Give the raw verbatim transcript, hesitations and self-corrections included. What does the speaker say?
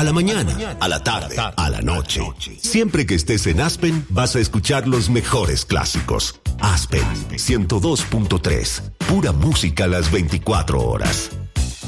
a la mañana, a la tarde, a la noche. Siempre que estés en Aspen, vas a escuchar los mejores clásicos. Aspen ciento dos punto tres. Pura música a las veinticuatro horas.